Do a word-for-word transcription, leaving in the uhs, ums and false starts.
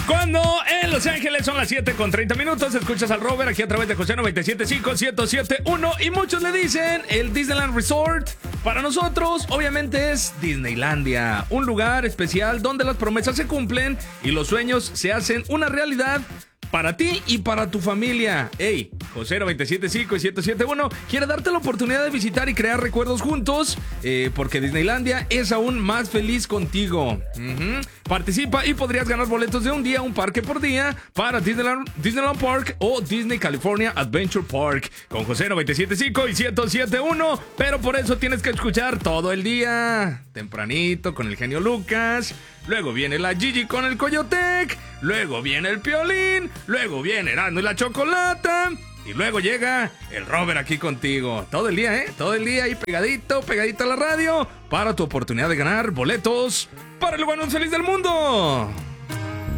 Cuando en Los Ángeles son las siete con treinta minutos, escuchas al Robert aquí a través de José noventa y siete punto cinco, ciento siete punto uno. Y muchos le dicen el Disneyland Resort. Para nosotros, obviamente, es Disneylandia, un lugar especial donde las promesas se cumplen y los sueños se hacen una realidad para ti y para tu familia. Hey, José noventa y siete punto cinco y ciento siete punto uno quiere darte la oportunidad de visitar y crear recuerdos juntos, eh, porque Disneylandia es aún más feliz contigo. Uh-huh. Participa y podrías ganar boletos de un día, un parque por día para Disneyland, Disneyland Park o Disney California Adventure Park con José noventa y siete punto cinco y ciento siete punto uno. Pero por eso tienes que escuchar todo el día, tempranito con el genio Lucas. Luego viene la Gigi con el Coyotec. Luego viene el Piolín. Luego viene Erasmo y la Chocolata. Y luego llega el Robert aquí contigo. Todo el día, ¿eh? Todo el día ahí pegadito, pegadito a la radio para tu oportunidad de ganar boletos para el lugar más feliz del mundo.